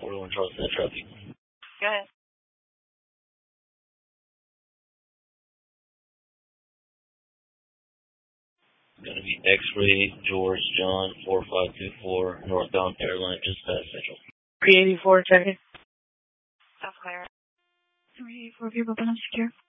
41 Charles, that traffic. Go ahead. Going to be X-Ray George John 4524 northbound airline just past Central. 384, check it. South Clear. 384, people, secure.